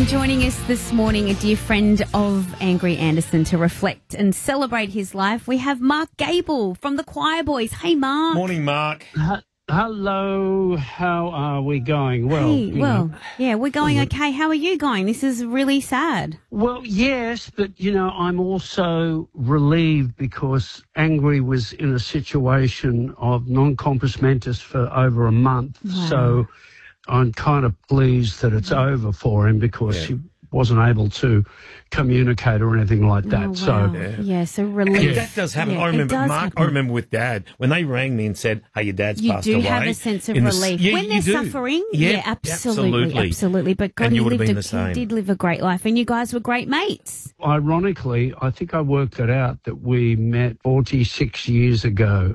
joining us this morning, a dear friend of Angry Anderson, to reflect and celebrate his life. We have Mark Gable from the Choir Boys. Hey, Mark. Morning, Mark. Hello, how are we going? Well, yeah, we're going okay. How are you going? This is really sad. Well, yes, but, I'm also relieved because Angry was in a situation of non-compos mentis for over a month. Wow. So I'm kind of pleased that it's over for him because he wasn't able to communicate or anything like that. Oh, wow. So relief. And that does happen. Yeah, I remember, it does Mark, happen. I remember with Dad, when they rang me and said, hey, your dad's passed away. You do have a sense of relief. When they're suffering, absolutely. But God, he did live a great life, and you guys were great mates. Ironically, I think I worked it out that we met 46 years ago.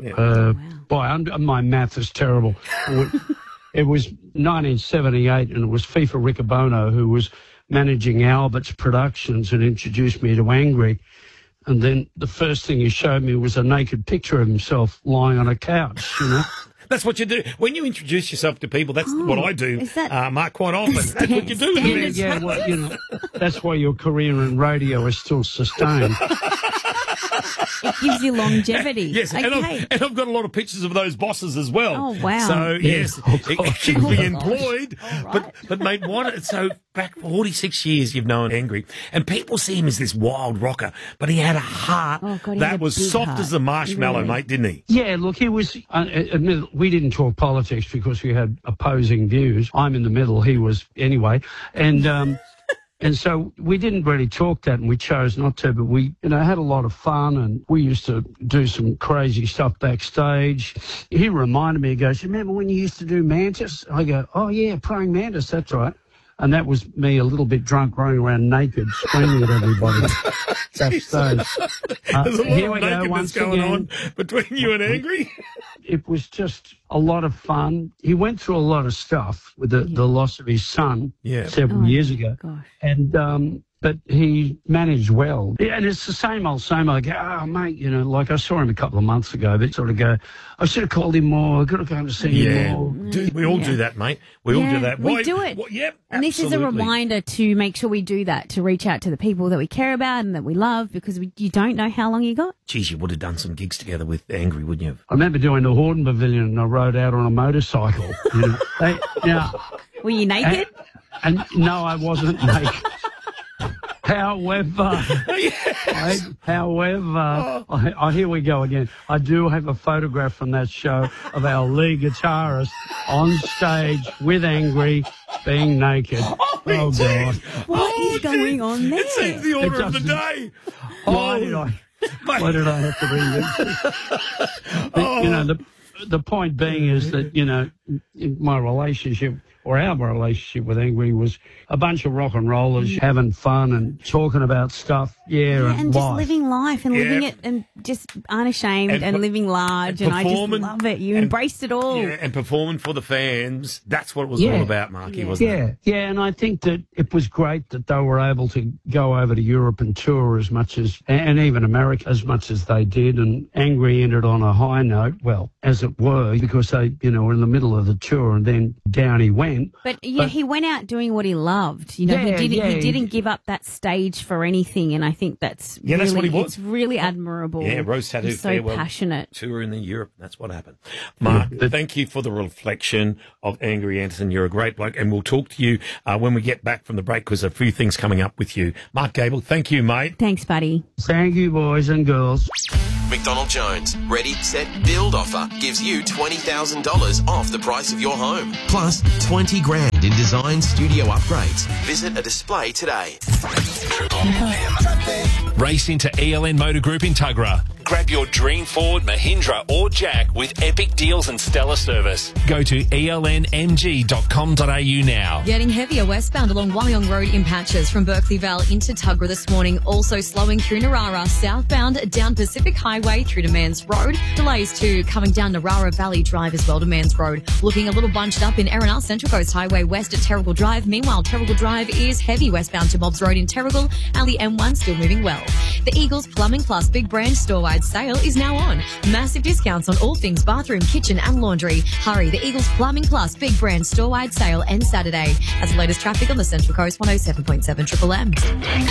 My math is terrible. It was 1978, and it was FIFA Riccobono who was managing Albert's Productions and introduced me to Angry. And then the first thing he showed me was a naked picture of himself lying on a couch, That's what you do. When you introduce yourself to people, that's what I do, Mark, quite often. That's what you do. That's why your career in radio is still sustained. It gives you longevity. Yes, okay. and I've got a lot of pictures of those bosses as well. Oh, wow. So, yes, it keeps me employed. Right. But mate, so back 46 years you've known Angry, and people see him as this wild rocker, but he had a heart that was soft as a marshmallow, mate, didn't he? Yeah, look, he was, we didn't talk politics because we had opposing views. I'm in the middle, he was anyway. And so we didn't really talk that, and we chose not to, but we, had a lot of fun, and we used to do some crazy stuff backstage. He reminded me, he goes, remember when you used to do Mantis? I go, oh yeah, Praying Mantis, that's right. And that was me a little bit drunk, running around naked, screaming at everybody backstage. There's a lot of nakedness going on between you and Angry. It was just a lot of fun. He went through a lot of stuff with the loss of his son several years ago. Gosh. And but he managed well. Yeah, and it's the same old. Oh, mate, like I saw him a couple of months ago, but sort of go, I should have called him more. I could have gone to see him more. We all do that, mate. We all do that. We do it. And this is a reminder to make sure we do that, to reach out to the people that we care about and that we love, because you don't know how long you got. Geez, you would have done some gigs together with Angry, wouldn't you? I remember doing the Hordern Pavilion, and I rode out on a motorcycle. Were you naked? And no, I wasn't naked. However, here we go again. I do have a photograph from that show of our lead guitarist on stage with Angry being naked. Oh God. What is going on there? It seems the order of the day. Why did I have to bring this? The point being is that, in my relationship, or our relationship with Angry, was a bunch of rock and rollers having fun and talking about stuff, and just living life and living it, and just unashamed and living large, and I just love it. You embraced it all. Yeah, and performing for the fans. That's what it was all about, Marky, wasn't it? Yeah, and I think that it was great that they were able to go over to Europe and tour as much as, and even America as much as they did, and Angry ended on a high note, well, as it were, because they, were in the middle of the tour, and then down he went. But he went out doing what he loved. He didn't give up that stage for anything, and I think that's that's what he was. It's really admirable. Yeah, Rose Tattoo He's so Farewell passionate. Tour in Europe. That's what happened. Mark, thank you for the reflection of Angry Anderson. You're a great bloke, and we'll talk to you when we get back from the break, because there are a few things coming up with you. Mark Gable, thank you, mate. Thanks, buddy. Thank you, boys and girls. McDonald Jones Ready, Set, Build offer gives you $20,000 off the price of your home, plus 20 grand in design studio upgrades. Visit a display today. Race into ELN Motor Group in Tuggerah. Grab your dream Ford, Mahindra or Jack with epic deals and stellar service. Go to elnmg.com.au now. Getting heavier westbound along Wyong Road in patches from Berkeley Vale into Tuggerah this morning. Also slowing through Narara, southbound down Pacific Highway through to Mans Road. Delays too coming down Narara Valley Drive as well to Mans Road. Looking a little bunched up in Erina, Central Coast Highway west at Terrigal Drive. Meanwhile, Terrigal Drive is heavy westbound to Mobbs Road in Terrigal, and the M1 still moving well. The Eagles Plumbing Plus Big Brand store-wide sale is now on. Massive discounts on all things bathroom, kitchen and laundry. Hurry, the Eagles Plumbing Plus Big Brand store-wide sale ends Saturday. As the latest traffic on the Central Coast, 107.7 Triple M.